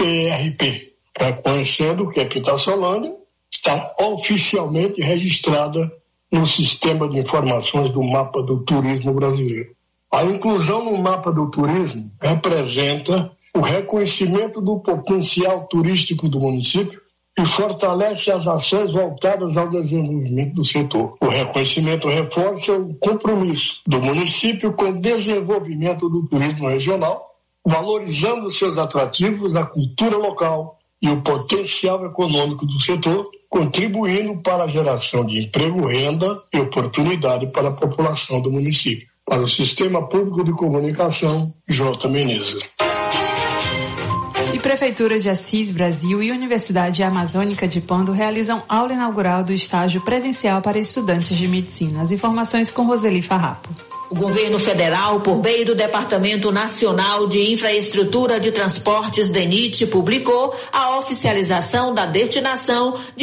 PRP, reconhecendo que a Quitaçolândia está oficialmente registrada no Sistema de Informações do Mapa do Turismo Brasileiro. A inclusão no Mapa do Turismo representa o reconhecimento do potencial turístico do município e fortalece as ações voltadas ao desenvolvimento do setor. O reconhecimento reforça o compromisso do município com o desenvolvimento do turismo regional, valorizando seus atrativos, a cultura local e o potencial econômico do setor, contribuindo para a geração de emprego, renda e oportunidade para a população do município. Para o Sistema Público de Comunicação, J. Menezes. E Prefeitura de Assis Brasil e Universidade Amazônica de Pando realizam aula inaugural do estágio presencial para estudantes de medicina. As informações com Roseli Farrapo. O governo federal, por meio do Departamento Nacional de Infraestrutura de Transportes, DENIT, publicou a oficialização da destinação de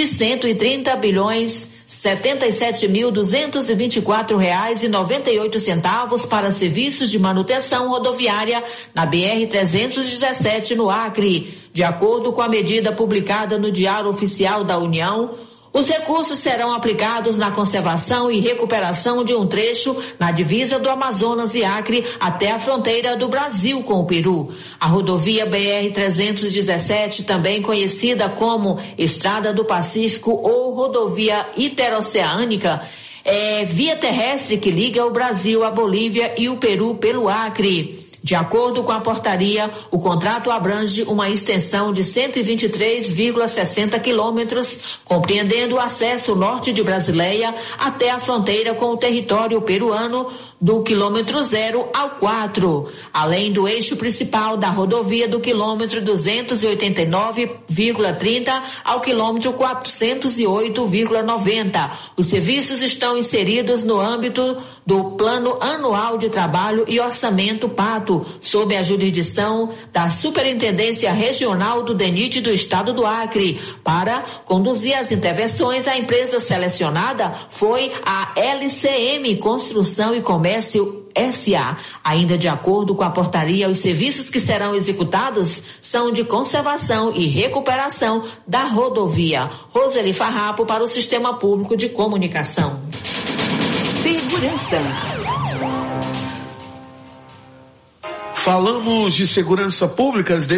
R$130.224,98 para serviços de manutenção rodoviária na BR-317 no Acre. De acordo com a medida publicada no Diário Oficial da União, os recursos serão aplicados na conservação e recuperação de um trecho na divisa do Amazonas e Acre até a fronteira do Brasil com o Peru. A rodovia BR-317, também conhecida como Estrada do Pacífico ou Rodovia Interoceânica, é via terrestre que liga o Brasil, a Bolívia e o Peru pelo Acre. De acordo com a portaria, o contrato abrange uma extensão de 123,60 quilômetros, compreendendo o acesso norte de Brasileia até a fronteira com o território peruano do quilômetro 0 ao 4, além do eixo principal da rodovia do quilômetro 289,30 ao quilômetro 408,90. Os serviços estão inseridos no âmbito do Plano Anual de Trabalho e Orçamento PATO, sob a jurisdição da Superintendência Regional do DENIT do Estado do Acre. Para conduzir as intervenções, a empresa selecionada foi a LCM Construção e Comércio S.A. Ainda de acordo com a portaria, os serviços que serão executados são de conservação e recuperação da rodovia. Roseli Farrapo para o Sistema Público de Comunicação. Segurança. Falamos de segurança pública às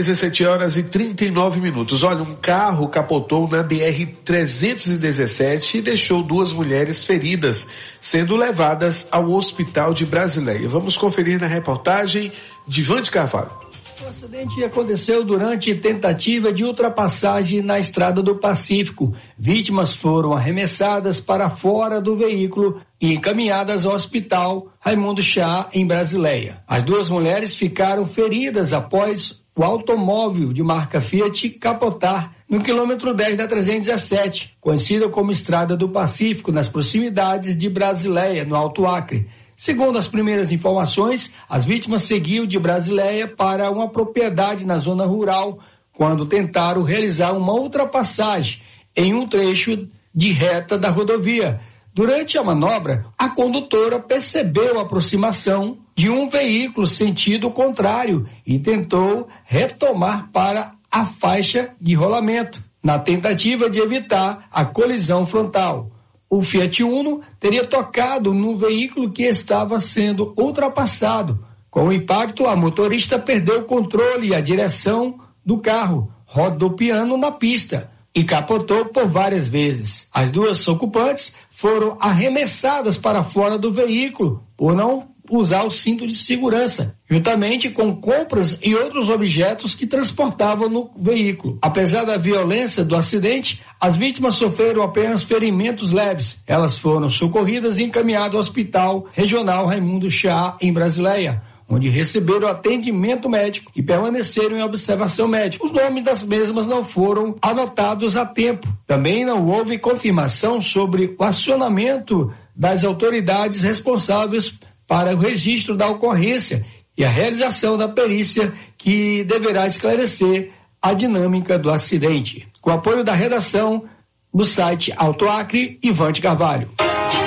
17h39. Olha, um carro capotou na BR-317 e deixou 2 mulheres feridas, sendo levadas ao Hospital de Brasileia. Vamos conferir na reportagem de Vande Carvalho. O acidente aconteceu durante tentativa de ultrapassagem na Estrada do Pacífico. Vítimas foram arremessadas para fora do veículo e encaminhadas ao Hospital Raimundo Chá, em Brasileia. As 2 mulheres ficaram feridas após o automóvel de marca Fiat capotar no quilômetro 10 da 317, conhecida como Estrada do Pacífico, nas proximidades de Brasileia, no Alto Acre. Segundo as primeiras informações, as vítimas seguiam de Brasileia para uma propriedade na zona rural, quando tentaram realizar uma ultrapassagem em um trecho de reta da rodovia. Durante a manobra, a condutora percebeu a aproximação de um veículo sentido contrário e tentou retomar para a faixa de rolamento, na tentativa de evitar a colisão frontal. O Fiat Uno teria tocado no veículo que estava sendo ultrapassado. Com o impacto, a motorista perdeu o controle e a direção do carro, rodopiando na pista, e capotou por várias vezes. As 2 ocupantes foram arremessadas para fora do veículo por não usar o cinto de segurança, juntamente com compras e outros objetos que transportavam no veículo. Apesar da violência do acidente, as vítimas sofreram apenas ferimentos leves. Elas foram socorridas e encaminhadas ao Hospital Regional Raimundo Chá, em Brasileia, onde receberam atendimento médico e permaneceram em observação médica. Os nomes das mesmas não foram anotados a tempo. Também não houve confirmação sobre o acionamento das autoridades responsáveis para o registro da ocorrência e a realização da perícia, que deverá esclarecer a dinâmica do acidente. Com apoio da redação do site Alto Acre, Ivante Carvalho.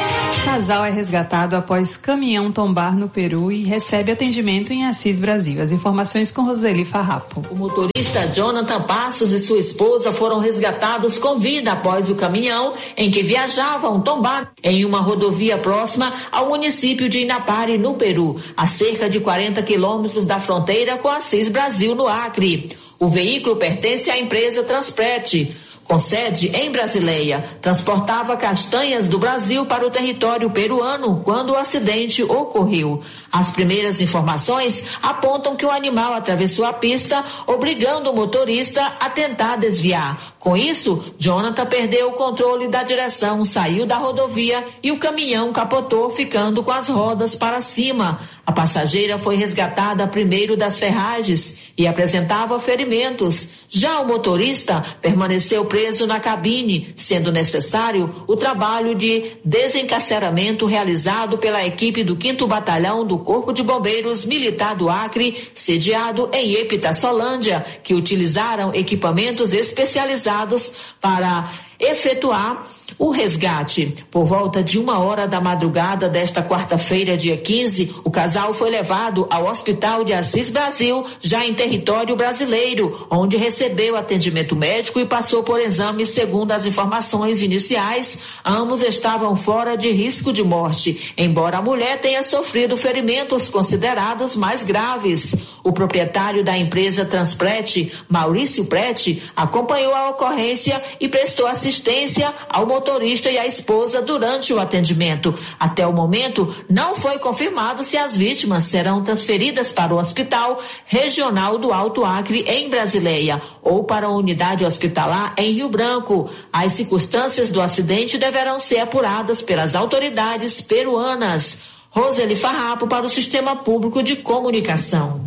Casal é resgatado após caminhão tombar no Peru e recebe atendimento em Assis Brasil. As informações com Roseli Farrapo. O motorista Jonathan Passos e sua esposa foram resgatados com vida após o caminhão em que viajavam tombar em uma rodovia próxima ao município de Inapari, no Peru, a cerca de 40 quilômetros da fronteira com Assis Brasil, no Acre. O veículo pertence à empresa Transpret, com sede em Brasileia, transportava castanhas do Brasil para o território peruano quando o acidente ocorreu. As primeiras informações apontam que o animal atravessou a pista, obrigando o motorista a tentar desviar. Com isso, Jonathan perdeu o controle da direção, saiu da rodovia e o caminhão capotou, ficando com as rodas para cima. A passageira foi resgatada primeiro das ferragens e apresentava ferimentos. Já o motorista permaneceu preso na cabine, sendo necessário o trabalho de desencarceramento realizado pela equipe do 5º Batalhão do Corpo de Bombeiros Militar do Acre, sediado em Epitaçolândia, que utilizaram equipamentos especializados para efetuar o resgate. Por volta de 1h da madrugada desta quarta-feira, dia 15, o casal foi levado ao Hospital de Assis Brasil, já em território brasileiro, onde recebeu atendimento médico e passou por exames. Segundo as informações iniciais, ambos estavam fora de risco de morte, embora a mulher tenha sofrido ferimentos considerados mais graves. O proprietário da empresa Transpret, Maurício Prete, acompanhou a ocorrência e prestou assistência ao motorista e à esposa durante o atendimento. Até o momento, não foi confirmado se as vítimas serão transferidas para o Hospital Regional do Alto Acre, em Brasileia, ou para a unidade hospitalar em Rio Branco. As circunstâncias do acidente deverão ser apuradas pelas autoridades peruanas. Roseli Farrapo para o Sistema Público de Comunicação.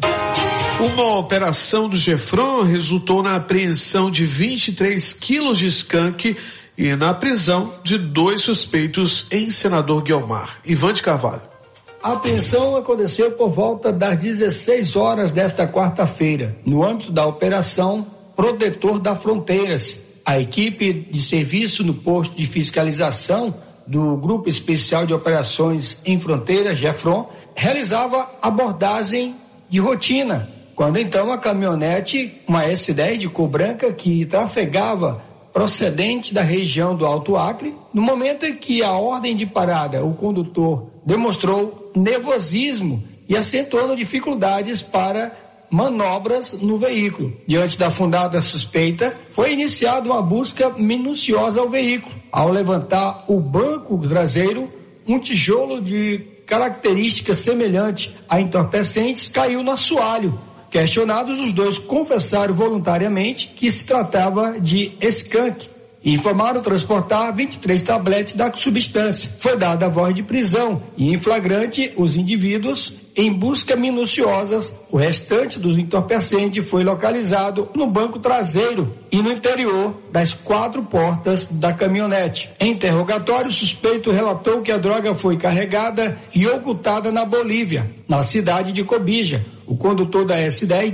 Uma operação do Gefron resultou na apreensão de 23 quilos de skunk e na prisão de 2 suspeitos em Senador Guiomar. Ivan de Carvalho. A apreensão aconteceu por volta das 16 horas desta quarta-feira, no âmbito da Operação Protetor das Fronteiras. A equipe de serviço no posto de fiscalização do Grupo Especial de Operações em Fronteira, Gefron, realizava abordagem de rotina, quando então a caminhonete, uma S10 de cor branca que trafegava procedente da região do Alto Acre, no momento em que a ordem de parada, o condutor demonstrou nervosismo e acentuando dificuldades para manobras no veículo. Diante da fundada suspeita, foi iniciada uma busca minuciosa ao veículo. Ao levantar o banco traseiro, um tijolo de características semelhantes a entorpecentes caiu no assoalho. Questionados, os dois confessaram voluntariamente que se tratava de skunk e informaram transportar 23 tabletes da substância. Foi dada a voz de prisão e, em flagrante, os indivíduos, em busca minuciosas, o restante dos entorpecentes foi localizado no banco traseiro e no interior das 4 portas da caminhonete. Em interrogatório, o suspeito relatou que a droga foi carregada e ocultada na Bolívia, na cidade de Cobija. O condutor da S10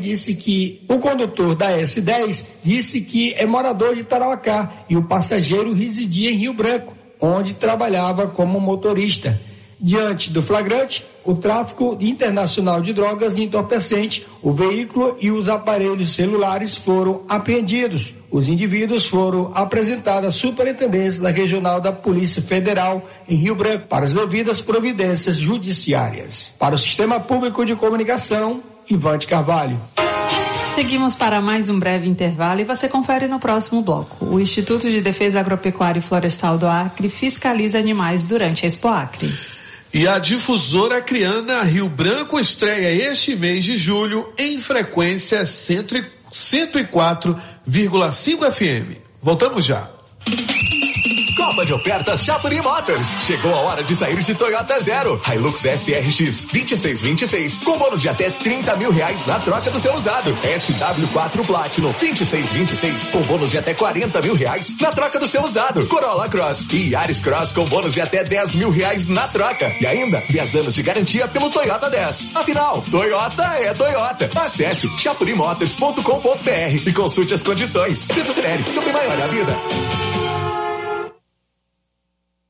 disse que é morador de Tarauacá e o passageiro residia em Rio Branco, onde trabalhava como motorista. Diante do flagrante, o tráfico internacional de drogas e entorpecentes, o veículo e os aparelhos celulares foram apreendidos. Os indivíduos foram apresentados à Superintendência da Regional da Polícia Federal em Rio Branco para as devidas providências judiciárias. Para o Sistema Público de Comunicação, Ivan de Carvalho. Seguimos para mais um breve intervalo e você confere no próximo bloco. O Instituto de Defesa Agropecuária e Florestal do Acre fiscaliza animais durante a Expo Acre. E a difusora acreana Rio Branco estreia este mês de julho em frequência 104,5 FM. Voltamos já. Copa de ofertas Chapuri Motors. Chegou a hora de sair de Toyota Zero. Hilux SRX 2626 com bônus de até R$30 mil na troca do seu usado. SW4 Platinum 2626 com bônus de até R$40 mil na troca do seu usado. Corolla Cross e Yaris Cross com bônus de até R$10 mil na troca. E ainda 10 anos de garantia pelo Toyota 10. Afinal, Toyota é Toyota. Acesse chapurimotors.com.br e consulte as condições. Desacelere, sempre maior a vida. New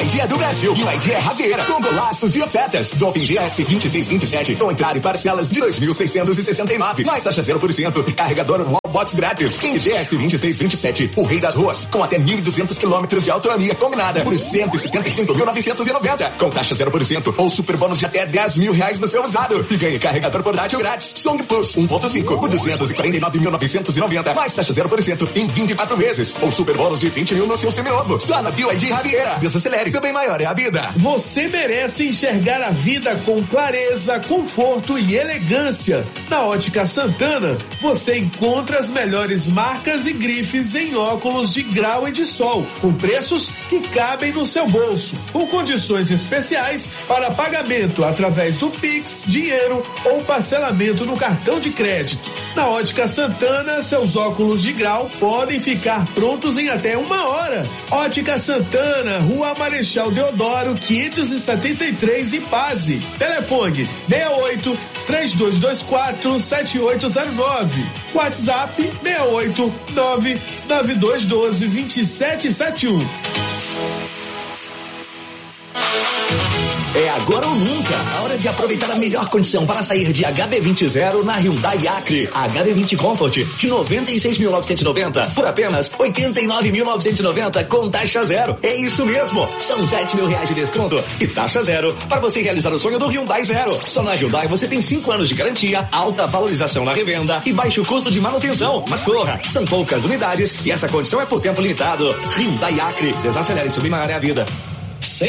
BYD é do Brasil e o ID é Ravieira, com golaços e ofertas. Dolphin GS 2627 com entrada e parcelas de 2.669, mais taxa 0% e carregador Wallbox grátis. Em GS 2627, o rei das ruas, com até 1.200 quilômetros de autonomia combinada por 175.990, com taxa 0% ou super bônus de até 10 mil reais no seu usado. E ganhe carregador portátil grátis. Song Plus 1.5 por 249.990, mais taxa 0% em 24 vezes, ou super bônus de 20 mil no seu seminovo. Só na BYD Ravieira. Desacelere, seu bem maior é a vida. Você merece enxergar a vida com clareza, conforto e elegância. Na Ótica Santana, você encontra as melhores marcas e grifes em óculos de grau e de sol, com preços que cabem no seu bolso, com condições especiais para pagamento através do Pix, dinheiro ou parcelamento no cartão de crédito. Na Ótica Santana, seus óculos de grau podem ficar prontos em até 1 hora. Ótica Santana, Rua Marechal Deodoro, 573, Ipase. Telefone 68-3224-7809. WhatsApp 689-9212-2771. É agora ou nunca, a hora de aproveitar a melhor condição para sair de HB20 Zero na Hyundai Acre. HB20 Comfort de 96.990 por apenas 89.990 com taxa zero. É isso mesmo, são 7 mil reais de desconto e taxa zero para você realizar o sonho do Hyundai Zero. Só na Hyundai você tem 5 anos de garantia, alta valorização na revenda e baixo custo de manutenção. Mas corra, são poucas unidades e essa condição é por tempo limitado. Hyundai Acre, desacelere e subir na área a vida.